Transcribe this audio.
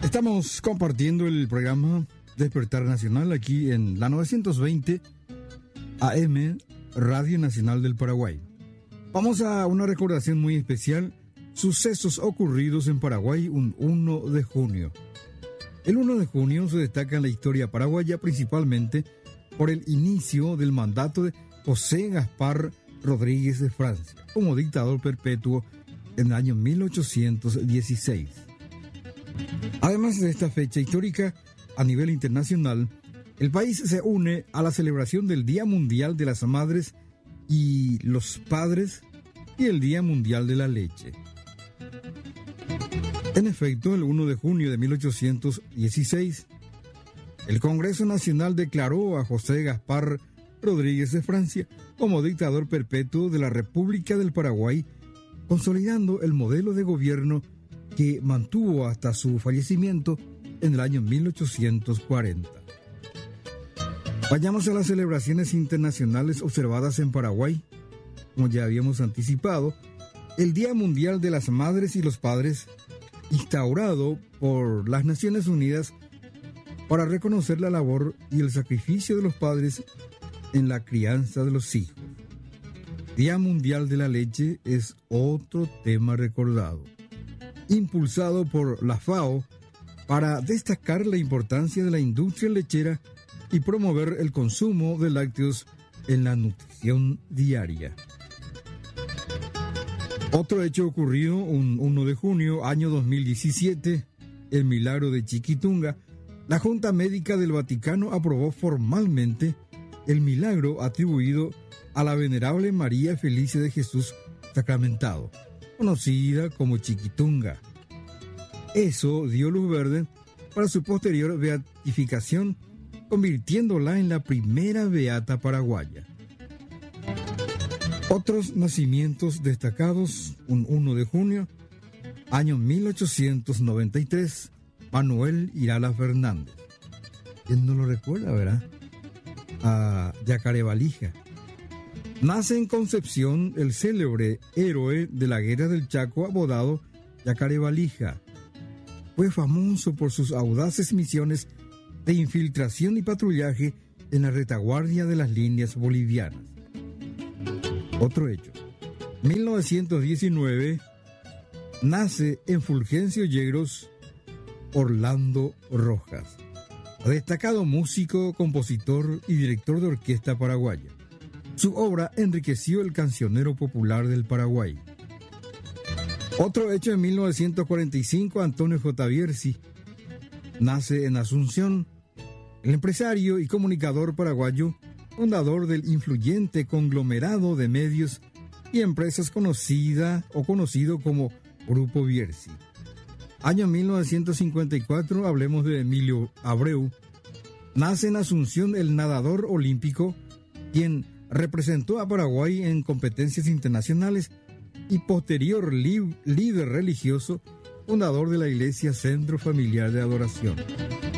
Estamos compartiendo el programa Despertar Nacional aquí en la 920 AM Radio Nacional del Paraguay. Vamos a una recordación muy especial, sucesos ocurridos en Paraguay un 1 de junio. El 1 de junio se destaca en la historia paraguaya principalmente por el inicio del mandato de José Gaspar Rodríguez de Francia como dictador perpetuo en el año 1816. Además de esta fecha histórica, a nivel internacional, el país se une a la celebración del Día Mundial de las Madres y los Padres y el Día Mundial de la Leche. En efecto, el 1 de junio de 1816, el Congreso Nacional declaró a José Gaspar Rodríguez de Francia como dictador perpetuo de la República del Paraguay, consolidando el modelo de gobierno que mantuvo hasta su fallecimiento en el año 1840. Vayamos a las celebraciones internacionales observadas en Paraguay. Como ya habíamos anticipado, el Día Mundial de las Madres y los Padres, instaurado por las Naciones Unidas para reconocer la labor y el sacrificio de los padres en la crianza de los hijos. Día Mundial de la Leche es otro tema recordado, impulsado por la FAO para destacar la importancia de la industria lechera y promover el consumo de lácteos en la nutrición diaria. Otro hecho ocurrido un 1 de junio, año 2017, el milagro de Chiquitunga. La Junta Médica del Vaticano aprobó formalmente el milagro atribuido a la venerable María Felicia de Jesús Sacramentado, conocida como Chiquitunga. Eso dio luz verde para su posterior beatificación, convirtiéndola en la primera beata paraguaya. Otros nacimientos destacados, un 1 de junio, año 1893, Manuel Irala Fernández. ¿Quién no lo recuerda, verdad? A Yacarevalija. Nace en Concepción el célebre héroe de la Guerra del Chaco apodado Yacarevalija. Fue famoso por sus audaces misiones de infiltración y patrullaje en la retaguardia de las líneas bolivianas. Otro hecho. 1919 nace en Fulgencio Yegros Orlando Rojas, destacado músico, compositor y director de orquesta paraguaya. Su obra enriqueció el cancionero popular del Paraguay. Otro hecho, en 1945, Antonio J. Bierzi nace en Asunción, el empresario y comunicador paraguayo, fundador del influyente conglomerado de medios y empresas conocido como Grupo Bierzi. Año 1954, hablemos de Emilio Abreu. Nace en Asunción el nadador olímpico, quien representó a Paraguay en competencias internacionales y posterior líder religioso, fundador de la Iglesia Centro Familiar de Adoración.